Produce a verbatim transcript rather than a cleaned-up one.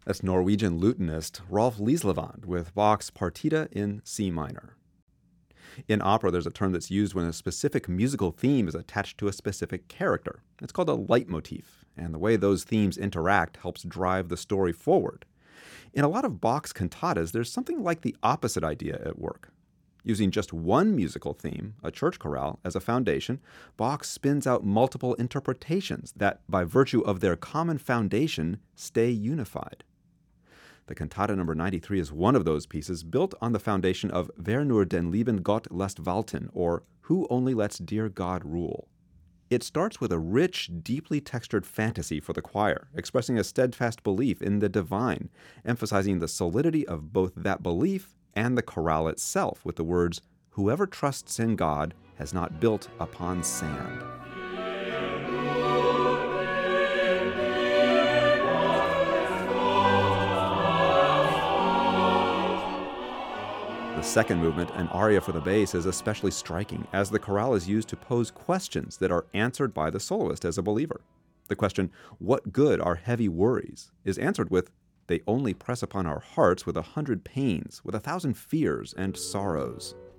That's Norwegian lutenist Rolf Lieslevand with Bach's Partita in C minor. In opera, there's a term that's used when a specific musical theme is attached to a specific character. It's called a leitmotif, and the way those themes interact helps drive the story forward. In a lot of Bach's cantatas, there's something like the opposite idea at work. Using just one musical theme, a church chorale, as a foundation, Bach spins out multiple interpretations that, by virtue of their common foundation, stay unified. The cantata number ninety-three is one of those pieces built on the foundation of Wer nur den lieben Gott lässt walten, or Who Only Lets Dear God Rule. It starts with a rich, deeply textured fantasy for the choir, expressing a steadfast belief in the divine, emphasizing the solidity of both that belief and the chorale itself with the words, "Whoever trusts in God has not built upon sand." The second movement, an aria for the bass, is especially striking, as the chorale is used to pose questions that are answered by the soloist as a believer. The question, "What good are heavy worries?" is answered with, "They only press upon our hearts with a hundred pains, with a thousand fears and sorrows."